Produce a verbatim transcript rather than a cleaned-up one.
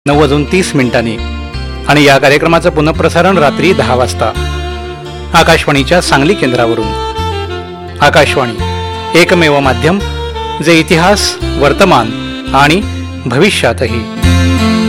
नऊ वाजून तीस मिनिटांनी आणि या कार्यक्रमाचं पुनःप्रसारण रात्री दहा वाजता आकाशवाणीच्या सांगली केंद्रावरून। आकाशवाणी एकमेव माध्यम जे इतिहास, वर्तमान आणि भविष्यातही